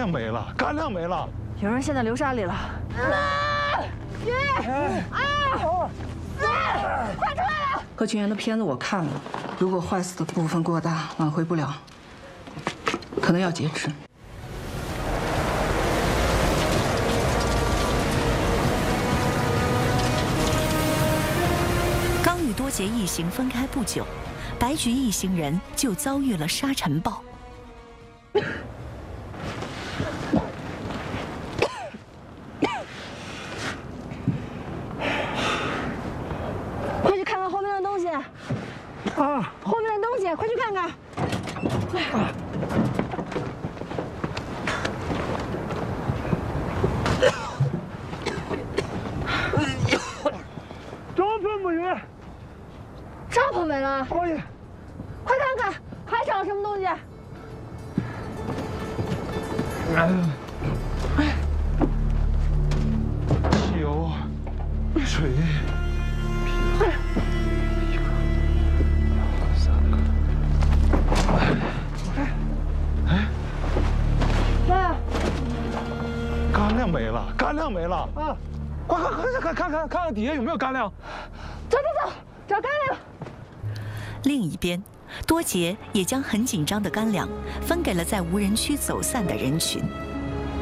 量没了，干粮没了。 有人陷在流沙里了。鱼快出来了！何群元的片子我看了，如果坏死的部分过大，挽回不了，可能要截肢。 多杰一行分开不久，白菊一行人就遭遇了沙尘暴。 快去看看后面的东西！啊，后面的东西，快去看看！ 招喷不远。 帐篷没了， 快点， 快看看还少什么东西？ 汽油、水、皮子，一个、2、3个。 爸， 干粮没了，干粮没了啊！快看底下有没有干粮？ 走，找干粮。 另一边，多杰也将很紧张的干粮分给了在无人区走散的人群。